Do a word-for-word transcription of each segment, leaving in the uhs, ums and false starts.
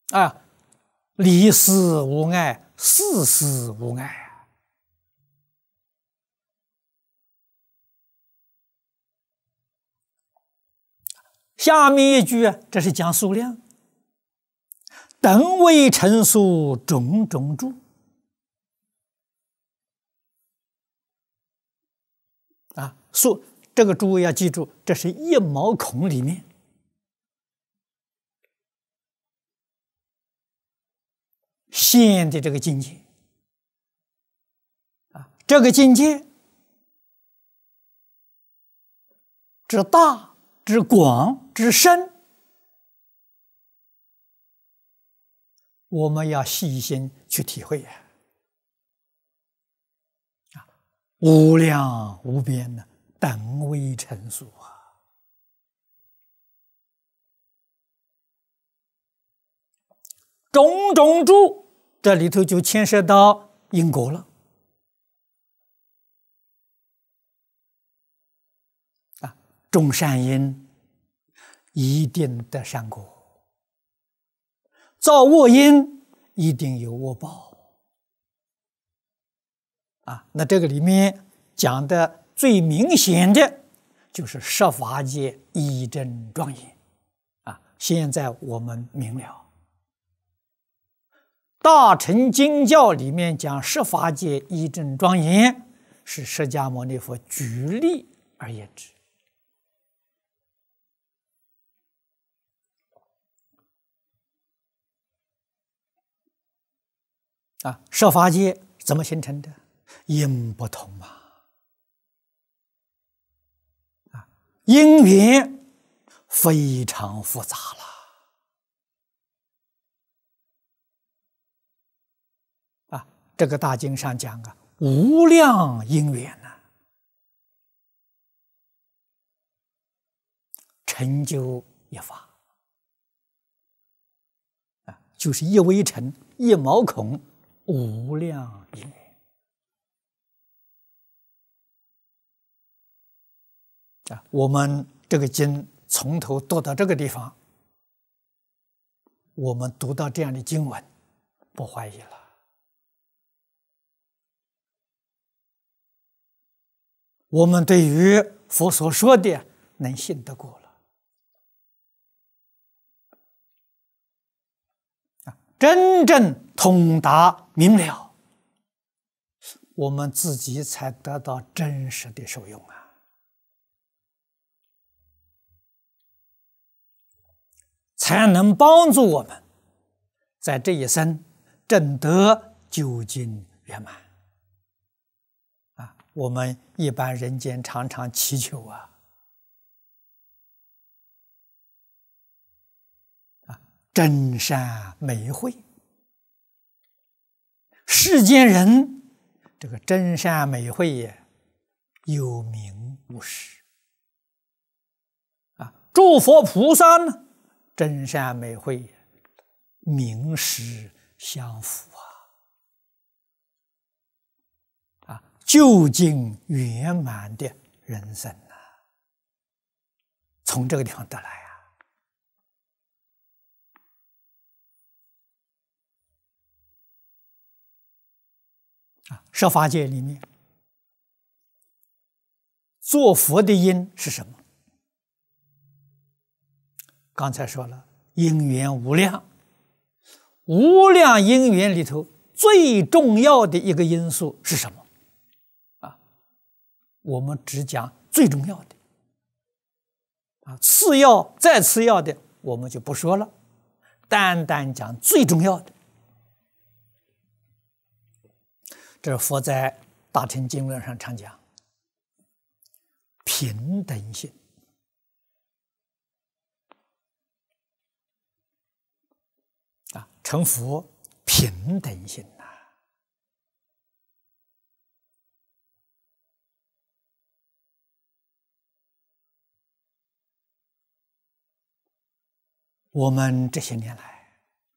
啊，离事无碍，事事无碍啊。下面一句啊，这是讲数量。等为成数，种种住。啊，数这个诸位要记住，这是一毛孔里面现的这个境界。啊，这个境界之大、之广、之深，我们要细心去体会呀。啊，无量无边的等为成数啊。种种住，这里头就牵涉到因果了。啊，种善因一定得善果，造恶因一定有恶报。啊，那这个里面讲的最明显的就是十法界一真庄严。啊，现在我们明了。大乘经教里面讲十法界一真庄严，是释迦牟尼佛举例而言之。啊，十法界怎么形成的？因不同嘛。啊，因缘非常复杂了。这个大经上讲啊，无量因缘呐、啊，成就一法啊，就是一微尘、一毛孔，无量因缘啊。我们这个经从头读到这个地方，我们读到这样的经文，不怀疑了。我们对于佛所说的能信得过了啊，真正通达明了，我们自己才得到真实的受用啊，才能帮助我们在这一生证得究竟圆满。我们一般人间常常祈求啊，啊，真善美慧。世间人这个真善美慧也有名无实啊，诸佛菩萨呢，真善美慧名实相符啊。究竟圆满的人生啊，从这个地方得来啊！啊，十法界里面，做佛的因是什么？刚才说了，因缘无量，无量因缘里头最重要的一个因素是什么？我们只讲最重要的啊，次要再次要的我们就不说了，单单讲最重要的。这是佛在《大乘经论》上常讲平等性啊，成佛平等性呐。我们这些年来，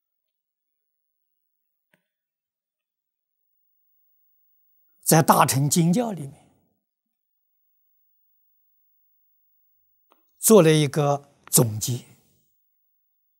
在大乘经教里面做了一个总结